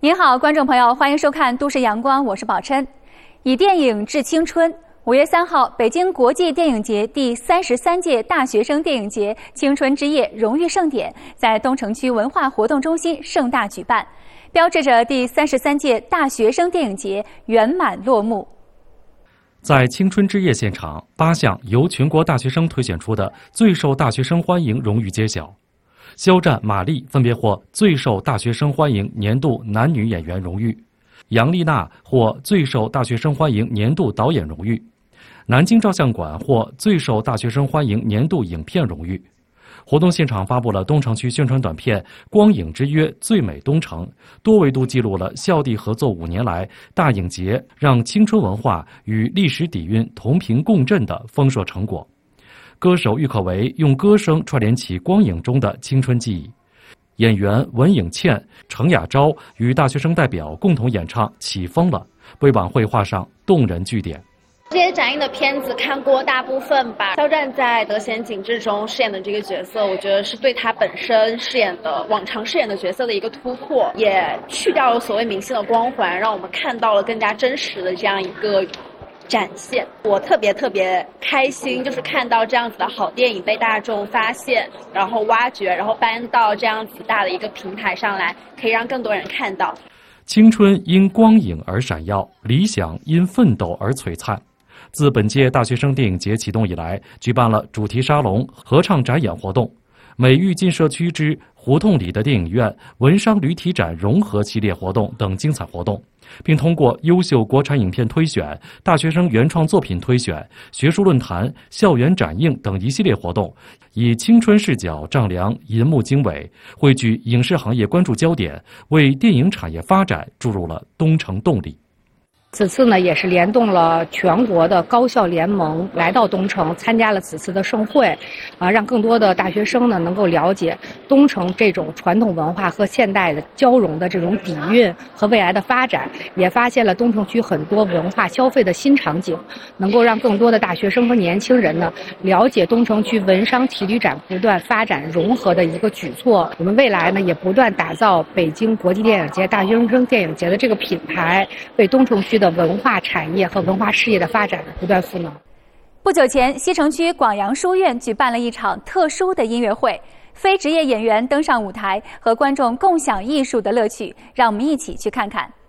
您好，观众朋友，欢迎收看《都市阳光》，我是宝琛。以电影致青春。5月3号，北京国际电影节第33届大学生电影节青春之夜荣誉盛典在东城区文化活动中心盛大举办，标志着第33届大学生电影节圆满落幕。 在青春之夜现场，8项由全国大学生推选出的最受大学生欢迎荣誉揭晓。肖战、马丽分别获最受大学生欢迎年度男女演员荣誉，杨丽娜获最受大学生欢迎年度导演荣誉，南京照相馆获最受大学生欢迎年度影片荣誉。活动现场发布了东城区宣传短片《光影之约最美东城》，多维度记录了校地合作5年来大影节让青春文化与历史底蕴同频共振的丰硕成果。歌手郁可唯用歌声串联起光影中的青春记忆，演员文颖倩、程雅昭与大学生代表共同演唱《起风了》，为晚会画上动人句点。 这些展映的片子看过大部分吧。肖战在《德贤景致》中饰演的这个角色，我觉得是对他本身往常饰演的角色的一个突破，也去掉了所谓明星的光环，让我们看到了更加真实的这样一个展现。我特别开心，就是看到这样子的好电影被大众发现，然后挖掘，然后搬到这样子大的一个平台上来，可以让更多人看到。 青春因光影而闪耀，理想因奋斗而璀璨。自本届大学生电影节启动以来，举办了主题沙龙、合唱展演活动、美育进社区之胡同里的电影院文商旅体展融合系列活动等精彩活动，并通过优秀国产影片推选、大学生原创作品推选、学术论坛、校园展映等一系列活动，以青春视角丈量银幕经纬，汇聚影视行业关注焦点，为电影产业发展注入了东城动力。 此次呢，也是联动了全国的高校联盟来到东城参加了此次的盛会，让更多的大学生呢能够了解东城这种传统文化和现代的交融的这种底蕴和未来的发展，也发现了东城区很多文化消费的新场景，能够让更多的大学生和年轻人呢了解东城区文商体旅展不断发展融合的一个举措。我们未来呢也不断打造北京国际电影节、大学生电影节的这个品牌，为东城区的文化产业和文化事业的发展不断赋能。 不久前，西城区广阳书院举办了一场特殊的音乐会，非职业演员登上舞台，和观众共享艺术的乐趣。让我们一起去看看。